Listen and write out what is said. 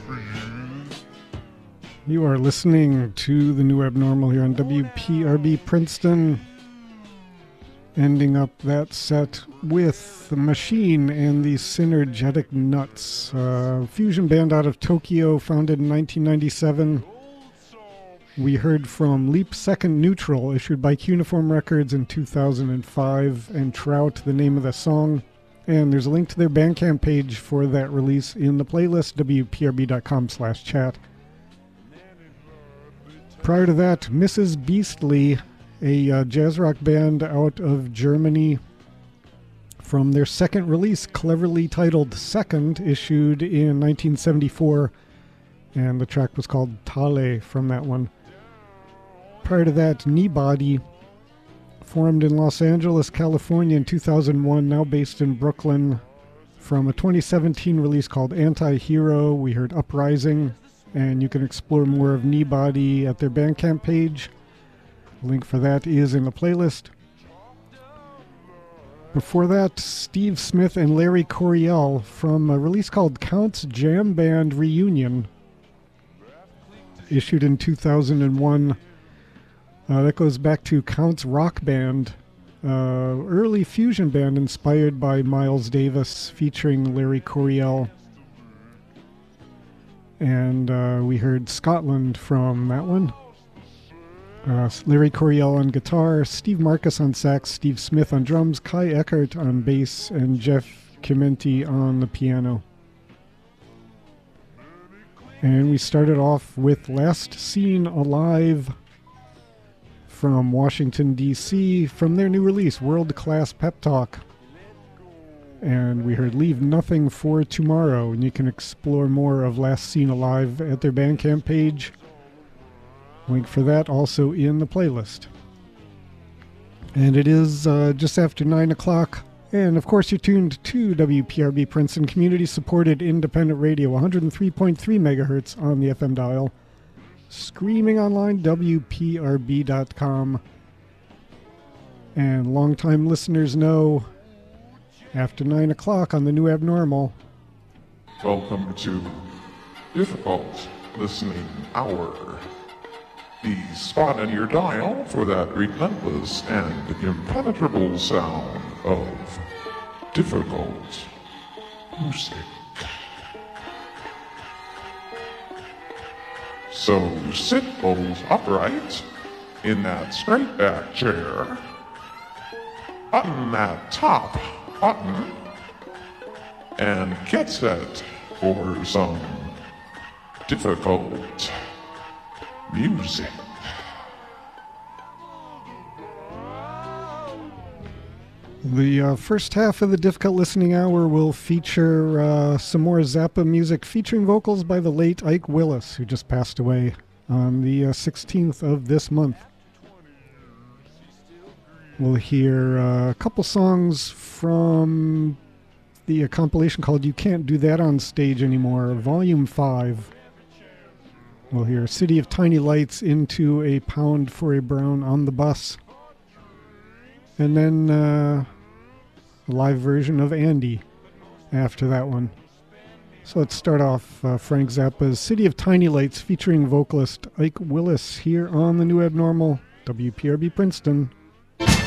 You are listening to the New Abnormal here on WPRB Princeton. Ending up that set with The Machine and the Synergetic Nuts, a fusion band out of Tokyo, founded in 1997. We heard from Leap Second Neutral, issued by Cuneiform Records in 2005, and Trout, the name of the song. And there's a link to their Bandcamp page for that release in the playlist, wprb.com/chat. Prior to that, Mrs. Beastly, a jazz rock band out of Germany, from their second release, cleverly titled Second, issued in 1974, and the track was called Tale from that one. Prior to that, Kneebody, formed in Los Angeles, California in 2001, now based in Brooklyn, from a 2017 release called Anti-Hero. We heard Uprising, and you can explore more of Kneebody at their Bandcamp page. The link for that is in the playlist. Before that, Steve Smith and Larry Coryell from a release called Count's Jam Band Reunion, issued in 2001. That goes back to Count's Rock Band, early fusion band inspired by Miles Davis, featuring Larry Coryell. And we heard Scotland from that one. Larry Coryell on guitar, Steve Marcus on sax, Steve Smith on drums, Kai Eckert on bass, and Jeff Chimenti on the piano. And we started off with Last Seen Alive from Washington, D.C., from their new release, World Class Pep Talk. And we heard Leave Nothing for Tomorrow, and you can explore more of Last Seen Alive at their Bandcamp page. Link for that also in the playlist. And it is just after 9 o'clock, and of course you're tuned to WPRB Princeton, community-supported independent radio, 103.3 megahertz on the FM dial. Screaming online, WPRB.com. And longtime listeners know, after 9 o'clock on the New Abnormal. Welcome to Difficult Listening Hour. The spot on your dial for that relentless and impenetrable sound of difficult music. So sit bolt upright in that straight back chair, button that top button, and get set for some difficult music. The first half of the Difficult Listening Hour will feature some more Zappa music featuring vocals by the late Ike Willis, who just passed away on the 16th of this month. We'll hear a couple songs from the compilation called You Can't Do That on Stage Anymore, Volume 5. We'll hear City of Tiny Lights, Into a Pound for a Brown on the Bus. And then a live version of Andy after that one. So let's start off Frank Zappa's City of Tiny Lights featuring vocalist Ike Willis here on the New Abnormal, WPRB Princeton.